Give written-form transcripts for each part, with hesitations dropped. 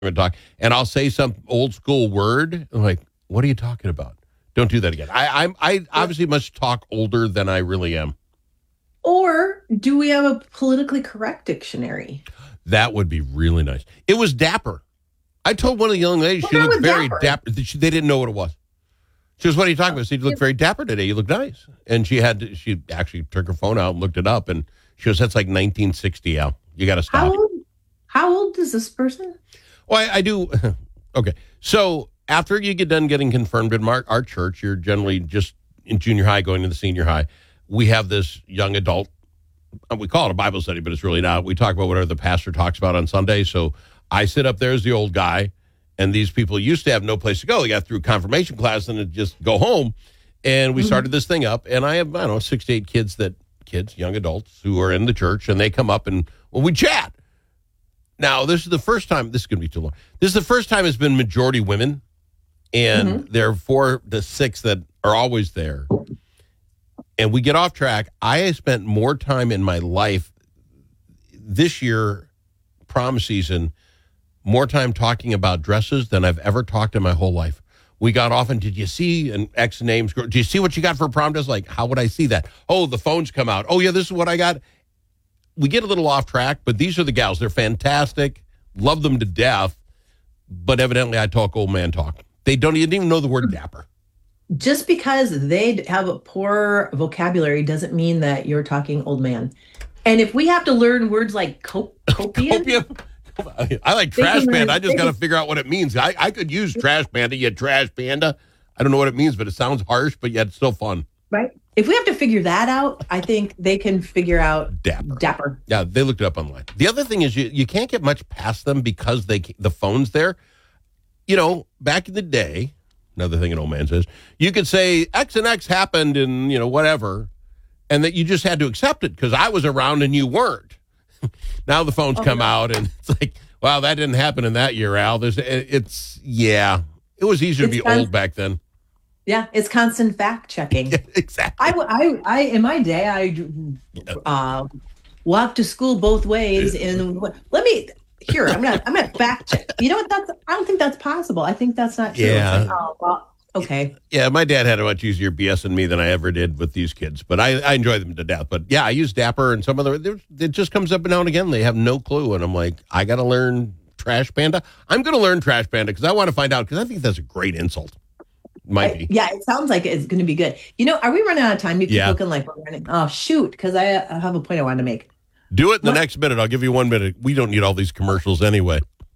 talk, and I'll say some old school word. I'm like, what are you talking about? Don't do that again. I obviously must talk older than I really am. Or do we have a politically correct dictionary? That would be really nice. It was dapper. I told one of the young ladies she looked very dapper. They didn't know what it was. She goes, "What are you talking about?" I said, "You look very dapper today. You look nice." And she actually took her phone out and looked it up, and she goes, "That's like 1960, Al. You got to stop." How old is this person? Well, I do. Okay. So after you get done getting confirmed in our church, you're generally just in junior high going to the senior high. We have this young adult. We call it a Bible study, but it's really not. We talk about whatever the pastor talks about on Sunday. So I sit up there as the old guy, and these people used to have no place to go. They got through confirmation class and then just go home. And we started this thing up, and I have, 6 to 8 kids, young adults who are in the church, and they come up and, we chat. Now, this is the first time, this is going to be too long. This is the first time it's been majority women, and there are 4 to 6 that are always there. And we get off track. I have spent more time in my life this year, prom season, more time talking about dresses than I've ever talked in my whole life. We got off and, did you see an X names? Do you see what you got for prom dress? Like, how would I see that? Oh, the phones come out. Oh, yeah, this is what I got. We get a little off track, but these are the gals. They're fantastic. Love them to death. But evidently I talk old man talk. They didn't even know the word dapper. Just because they have a poor vocabulary doesn't mean that you're talking old man. And if we have to learn words like copium. I like trash panda. I just got to figure out what it means. I could use trash panda. You trash panda. I don't know what it means, but it sounds harsh, but yet it's still fun. Right. If we have to figure that out, I think they can figure out dapper. Yeah, they looked it up online. The other thing is you can't get much past them because the phone's there. Back in the day, another thing an old man says, you could say X and X happened and, whatever, and that you just had to accept it because I was around and you weren't. Now the phones come out and it's like, wow, that didn't happen in that year, Al. It was easier to be old back then. Yeah, it's constant fact checking. Yeah, exactly. I in my day, I walked to school both ways. And I'm gonna fact check. You know what? I don't think that's possible. I think that's not true. Yeah. Okay. Yeah, my dad had a much easier BS than me than I ever did with these kids, but I enjoy them to death. But yeah, I use Dapper and some other. It just comes up now and again. They have no clue, and I'm like, I got to learn Trash Panda. I'm going to learn Trash Panda because I want to find out because I think that's a great insult. Might be. Yeah, it sounds like it's going to be good. Are we running out of time? You keep looking like we're running. Oh shoot! Because I have a point I wanted to make. Do it in the next minute. I'll give you 1 minute. We don't need all these commercials anyway.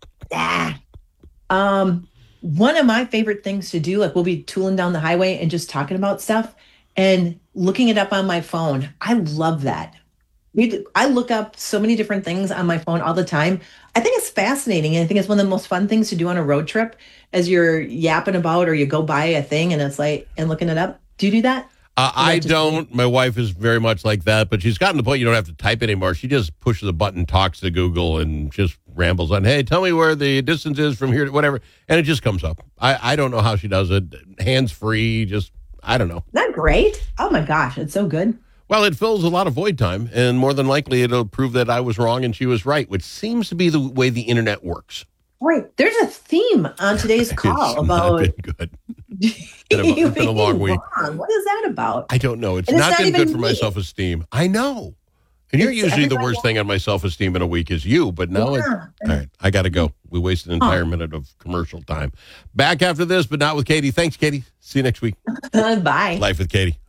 One of my favorite things to do, we'll be tooling down the highway and just talking about stuff and looking it up on my phone. I love that. I look up so many different things on my phone all the time. I think it's fascinating. And I think it's one of the most fun things to do on a road trip as you're yapping about or you go by a thing and it's like, and looking it up. Do you do that? I don't. My wife is very much like that, but she's gotten to the point you don't have to type anymore. She just pushes a button, talks to Google, and just rambles on, hey, tell me where the distance is from here to whatever, and it just comes up. I don't know how she does it. Hands-free, I don't know. Isn't that great? Oh, my gosh, it's so good. Well, it fills a lot of void time, and more than likely it'll prove that I was wrong and she was right, which seems to be the way the internet works. Right. There's a theme on today's call about... It's not been good. It's been a long week. What is that about? I don't know. It's not been good for my self-esteem. I know. And you're usually the worst thing on my self-esteem in a week is you, but now all right, I got to go. We wasted an entire minute of commercial time. Back after this, but not with Katie. Thanks, Katie. See you next week. Bye. Life with Katie.